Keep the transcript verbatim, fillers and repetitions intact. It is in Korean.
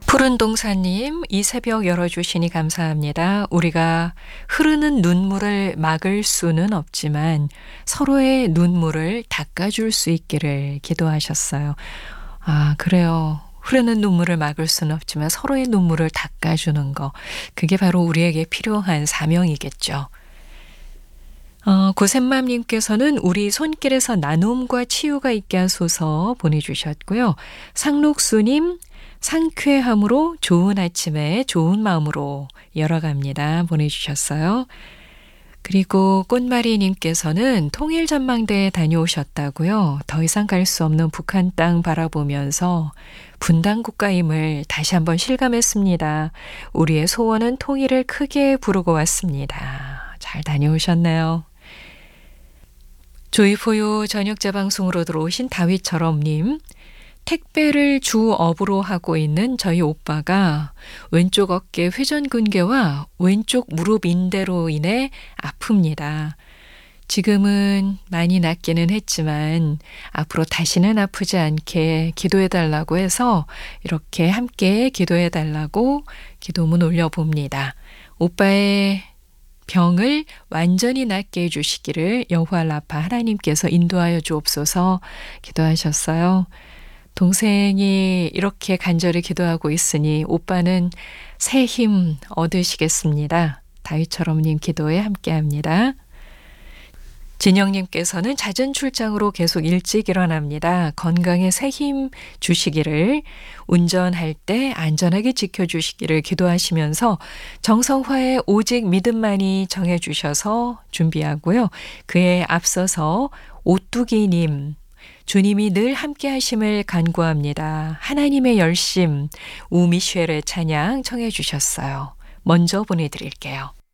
푸른 동사님, 이 새벽 열어주시니 감사합니다. 우리가 흐르는 눈물을 막을 수는 없지만 서로의 눈물을 닦아줄 수 있기를 기도하셨어요. 아, 그래요. 흐르는 눈물을 막을 수는 없지만 서로의 눈물을 닦아주는 거. 그게 바로 우리에게 필요한 사명이겠죠. 어, 고샘맘님께서는 우리 손길에서 나눔과 치유가 있게 하소서 보내주셨고요. 상록수님, 상쾌함으로 좋은 아침에 좋은 마음으로 열어갑니다 보내주셨어요. 그리고 꽃마리님께서는 통일전망대에 다녀오셨다고요. 더 이상 갈 수 없는 북한 땅 바라보면서 분단 국가임을 다시 한번 실감했습니다. 우리의 소원은 통일을 크게 부르고 왔습니다. 잘 다녀오셨나요? 조이포유 저녁 재방송으로 들어오신 다윗처럼님, 택배를 주업으로 하고 있는 저희 오빠가 왼쪽 어깨 회전근개와 왼쪽 무릎 인대로 인해 아픕니다. 지금은 많이 낫기는 했지만 앞으로 다시는 아프지 않게 기도해달라고 해서 이렇게 함께 기도해달라고 기도문 올려봅니다. 오빠의 병을 완전히 낫게 해주시기를 여호와 라파 하나님께서 인도하여 주옵소서 기도하셨어요. 동생이 이렇게 간절히 기도하고 있으니 오빠는 새 힘 얻으시겠습니다. 다윗처럼님 기도에 함께합니다. 진영님께서는 잦은 출장으로 계속 일찍 일어납니다. 건강에 새 힘 주시기를, 운전할 때 안전하게 지켜주시기를 기도하시면서 정성화의 오직 믿음만이 정해주셔서 준비하고요. 그에 앞서서 오뚜기님, 주님이 늘 함께 하심을 간구합니다. 하나님의 열심, 우미쉐르의 찬양 청해 주셨어요. 먼저 보내드릴게요.